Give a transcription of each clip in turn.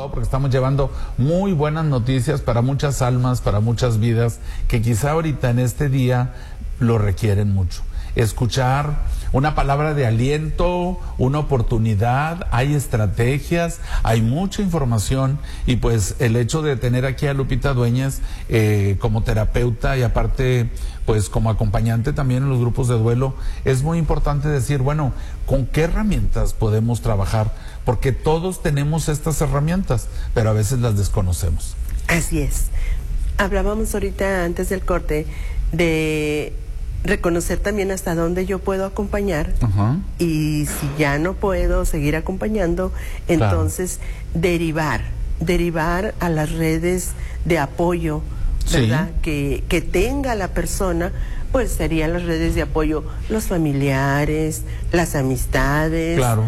todo porque estamos llevando muy buenas noticias para muchas almas, para muchas vidas que quizá ahorita en este día lo requieren mucho. Escuchar una palabra de aliento, una oportunidad, hay estrategias, hay mucha información y pues el hecho de tener aquí a Lupita Dueñas como terapeuta y aparte pues como acompañante también en los grupos de duelo, es muy importante decir, bueno, ¿con qué herramientas podemos trabajar? Porque todos tenemos estas herramientas, pero a veces las desconocemos. Así es. Hablábamos ahorita antes del corte de reconocer también hasta dónde yo puedo acompañar. Y si ya no puedo seguir acompañando, entonces derivar a las redes de apoyo, ¿verdad? Sí. Que tenga la persona, pues serían las redes de apoyo, los familiares, las amistades, claro.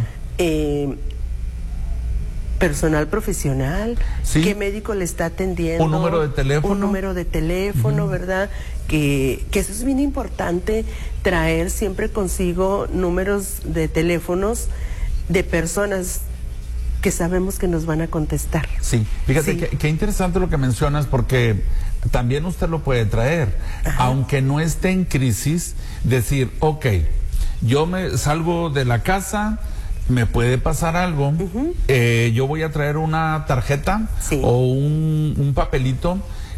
Personal profesional, sí. ¿Qué médico le está atendiendo? Un número de teléfono. ¿Verdad? Que eso es bien importante, traer siempre consigo números de teléfonos de personas que sabemos que nos van a contestar. Sí, fíjate qué interesante lo que mencionas, porque también usted lo puede traer, aunque no esté en crisis, decir, ok, yo me salgo de la casa, me puede pasar algo, yo voy a traer una tarjeta o un papelito.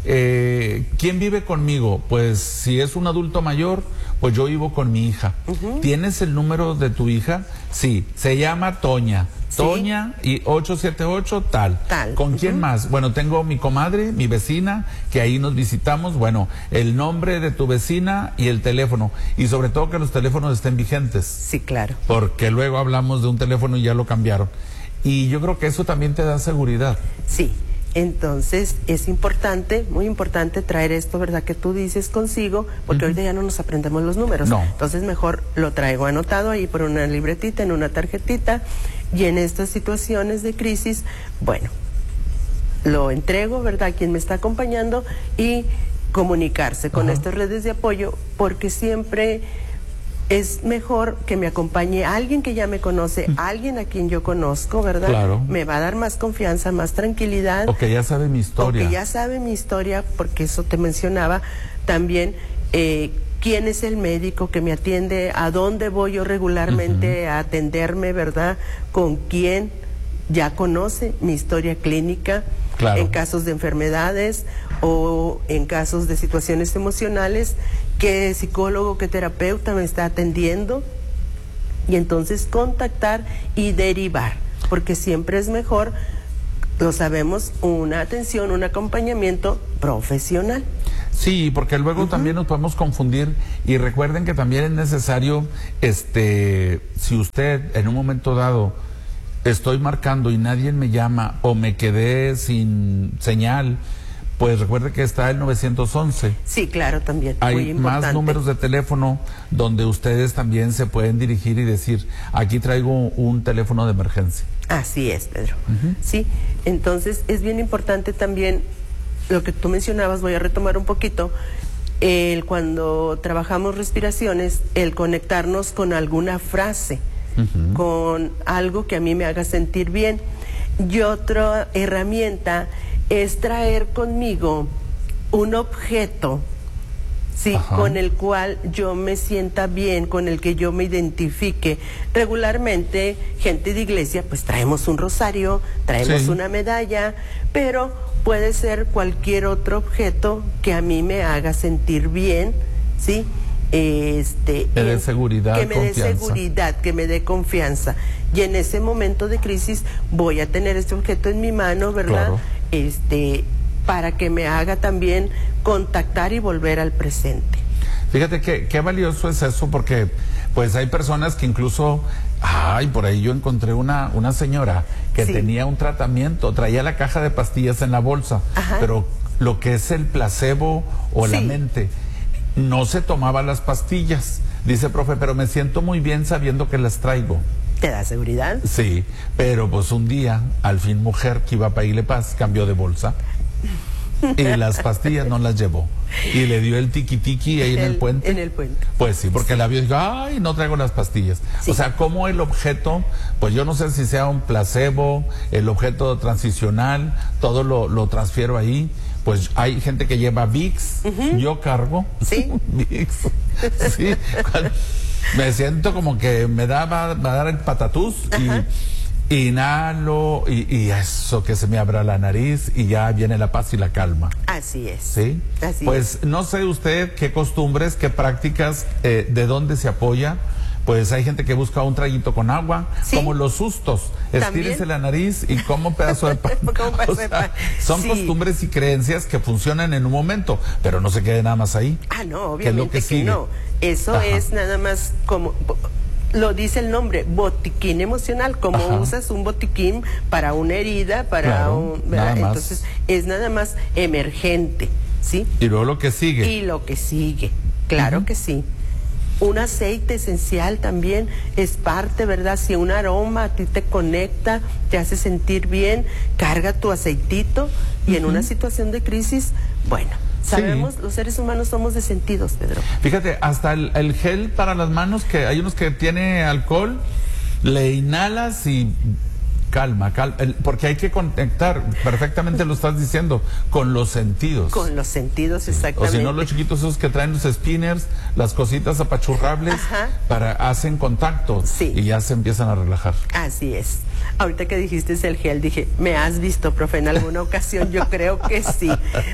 ¿Quién vive conmigo? Pues si es un adulto mayor, pues yo vivo con mi hija. ¿Tienes el número de tu hija? Sí, se llama Toña. Toña y 878 tal. ¿Con quién más? Bueno, tengo mi comadre, mi vecina, que ahí nos visitamos. Bueno, el nombre de tu vecina y el teléfono. Y sobre todo que los teléfonos estén vigentes. Sí, claro. Porque luego hablamos de un teléfono y ya lo cambiaron. Y yo creo que eso también te da seguridad. Sí. Entonces es importante, muy importante traer esto, ¿verdad? Que tú dices consigo, porque ahorita ya no nos aprendemos los números. No. Entonces mejor lo traigo anotado ahí por una libretita, en una tarjetita, y en estas situaciones de crisis, bueno, lo entrego, ¿verdad? A quien me está acompañando y comunicarse con estas redes de apoyo, porque siempre es mejor que me acompañe alguien que ya me conoce, alguien a quien yo conozco, ¿verdad? Claro. Me va a dar más confianza, más tranquilidad. O que ya sabe mi historia. O que ya sabe mi historia, porque eso te mencionaba también, quién es el médico que me atiende, a dónde voy yo regularmente a atenderme, ¿verdad? Con quién ya conoce mi historia clínica. Claro. En casos de enfermedades o en casos de situaciones emocionales, qué psicólogo, qué terapeuta me está atendiendo, y entonces contactar y derivar, porque siempre es mejor, lo sabemos, una atención, un acompañamiento profesional. Sí, porque luego también nos podemos confundir, y recuerden que también es necesario, si usted en un momento dado estoy marcando y nadie me llama o me quedé sin señal, pues recuerde que está el 911. Sí, claro, también. Hay muy importante. Más números de teléfono donde ustedes también se pueden dirigir y decir, aquí traigo un teléfono de emergencia. Así es, Pedro. Sí, entonces es bien importante también lo que tú mencionabas, voy a retomar un poquito, cuando trabajamos respiraciones, el conectarnos con alguna frase, con algo que a mí me haga sentir bien. Y otra herramienta es traer conmigo un objeto, ¿sí? Con el cual yo me sienta bien, con el que yo me identifique. Regularmente, gente de iglesia, pues traemos un rosario, traemos una medalla, pero puede ser cualquier otro objeto que a mí me haga sentir bien, ¿sí? Me dé seguridad, que me dé seguridad, que me dé confianza. Y en ese momento de crisis voy a tener este objeto en mi mano, ¿verdad? Claro. Para que me haga también contactar y volver al presente. Fíjate qué valioso es eso, porque pues hay personas que incluso, por ahí yo encontré una señora que tenía un tratamiento, traía la caja de pastillas en la bolsa, pero lo que es el placebo o la mente, no se tomaba las pastillas. Dice, profe, pero me siento muy bien sabiendo que las traigo. ¿Te da seguridad? Sí, pero pues un día, al fin mujer que iba a pedirle paz, cambió de bolsa. y las pastillas no las llevó. Y le dio el tiki-tiki ahí en el puente. En el puente. Pues sí, porque la vio y dijo, ay, no traigo las pastillas. Sí. O sea, como el objeto, pues yo no sé si sea un placebo, el objeto transicional, todo lo transfiero ahí. Pues hay gente que lleva Vicks, yo cargo. Sí. Vicks. Sí. Me siento como que va a dar el patatús y inhalo y eso que se me abra la nariz y ya viene la paz y la calma. Así es. ¿Sí? Así pues no sé usted qué costumbres, qué prácticas, de dónde se apoya. Pues hay gente que busca un traguito con agua, ¿sí? Como los sustos, estírese la nariz y como un pedazo de pan. O sea, son costumbres y creencias que funcionan en un momento, pero no se quede nada más ahí. Ah, no, obviamente que no. Eso es nada más como... Lo dice el nombre, botiquín emocional, como usas un botiquín para una herida, para entonces es nada más emergente, ¿sí? Y luego lo que sigue. Y lo que sigue, claro que sí. Un aceite esencial también es parte, ¿verdad? Si un aroma a ti te conecta, te hace sentir bien, carga tu aceitito y en una situación de crisis, bueno, sabemos, los seres humanos somos de sentidos, Pedro. Fíjate, hasta el gel para las manos, que hay unos que tiene alcohol, le inhalas y calma, porque hay que conectar, perfectamente lo estás diciendo, con los sentidos. Con los sentidos, exactamente. O si no, los chiquitos esos que traen los spinners, las cositas apachurrables, hacen contacto y ya se empiezan a relajar. Así es. Ahorita que dijiste el gel, dije, ¿me has visto, profe, en alguna ocasión? Yo creo que sí.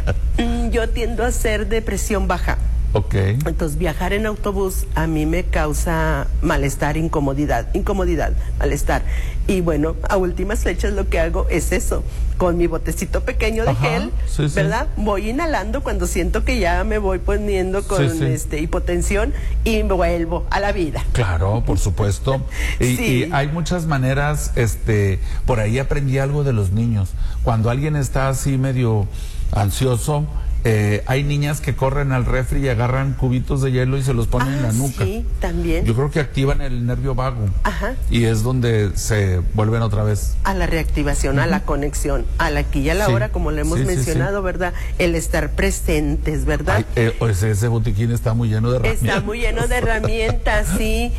Yo tiendo a ser de presión baja. Okay. Entonces viajar en autobús a mí me causa malestar, incomodidad, malestar. Y bueno, a últimas fechas lo que hago es eso, con mi botecito pequeño de gel, ¿verdad? Voy inhalando cuando siento que ya me voy poniendo con hipotensión y me vuelvo a la vida. Claro, por supuesto. Y hay muchas maneras, por ahí aprendí algo de los niños. Cuando alguien está así medio ansioso, hay niñas que corren al refri y agarran cubitos de hielo y se los ponen en la nuca. Sí, también. Yo creo que activan el nervio vago. Y es donde se vuelven otra vez a la reactivación, a la conexión, a la aquí y a la hora, como le hemos mencionado, ¿verdad? El estar presentes, ¿verdad? Ese botiquín está muy lleno de herramientas. Está muy lleno de herramientas, sí.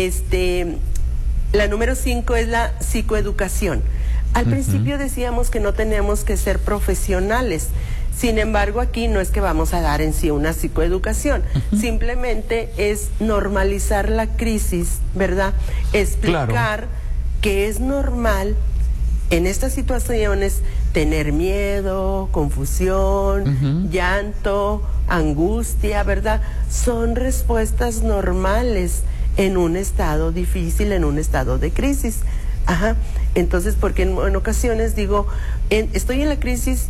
La número 5 es la psicoeducación. Al principio decíamos que no tenemos que ser profesionales. Sin embargo, aquí no es que vamos a dar en sí una psicoeducación, simplemente es normalizar la crisis, ¿verdad? Explicar que es normal en estas situaciones tener miedo, confusión, llanto, angustia, ¿verdad? Son respuestas normales en un estado difícil, en un estado de crisis. Entonces, porque en ocasiones digo, estoy en la crisis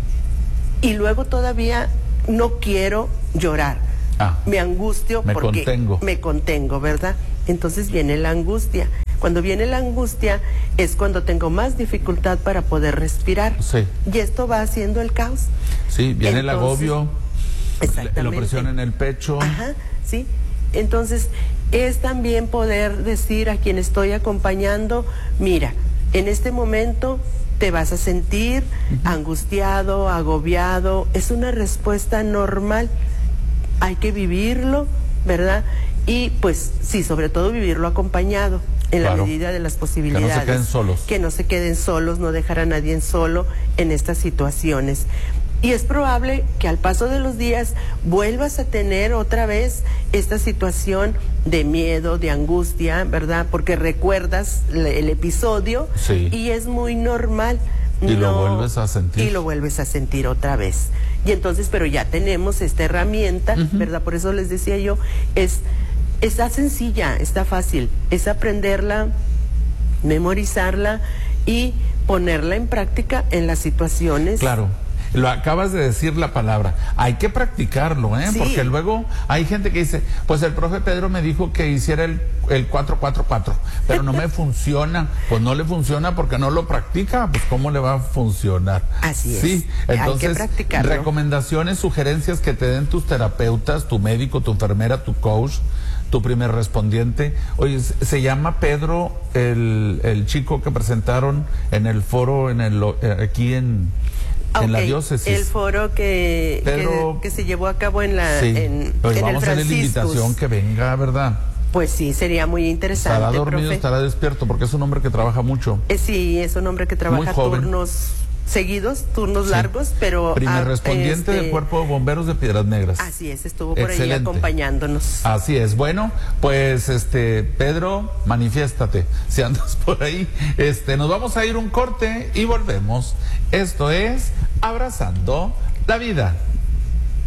y luego todavía no quiero llorar. Me angustio porque me contengo, ¿verdad? Entonces viene la angustia. Cuando viene la angustia es cuando tengo más dificultad para poder respirar. Y esto va haciendo el caos. Sí, viene el agobio, la opresión en el pecho. Sí. Entonces es también poder decir a quien estoy acompañando, mira, en este momento te vas a sentir angustiado, agobiado, es una respuesta normal, hay que vivirlo, ¿verdad? Y pues sí, sobre todo vivirlo acompañado, en la medida de las posibilidades. Que no se queden solos. Que no se queden solos, no dejar a nadie solo en estas situaciones. Y es probable que al paso de los días vuelvas a tener otra vez esta situación de miedo, de angustia, ¿verdad? Porque recuerdas el episodio y es muy normal. Y lo vuelves a sentir. Y lo vuelves a sentir otra vez. Y entonces, pero ya tenemos esta herramienta, ¿verdad? Por eso les decía yo, está sencilla, está fácil. Es aprenderla, memorizarla y ponerla en práctica en las situaciones. Claro. Lo acabas de decir la palabra, hay que practicarlo, porque luego hay gente que dice, pues el profe Pedro me dijo que hiciera el 4-4-4, pero no me funciona. Pues no le funciona porque no lo practica, pues ¿cómo le va a funcionar? Así es. Sí, entonces, hay que practicarlo. Recomendaciones, sugerencias que te den tus terapeutas, tu médico, tu enfermera, tu coach, tu primer respondiente. Oye, se llama Pedro el chico que presentaron en el foro aquí en en la diócesis. El foro que se llevó a cabo en la sí, pues en vamos el a hacerle la invitación que venga, ¿verdad? Pues sí, sería muy interesante. ¿Estará dormido, profe? estará despierto? Porque es un hombre que trabaja mucho. Sí, es un hombre que trabaja turnos seguidos, turnos largos, pero... Primer respondiente del Cuerpo de Bomberos de Piedras Negras. Así es, estuvo por ahí acompañándonos. Así es. Bueno, pues Pedro, manifiéstate si andas por ahí. Nos vamos a ir un corte y volvemos. Esto es Abrazando la Vida.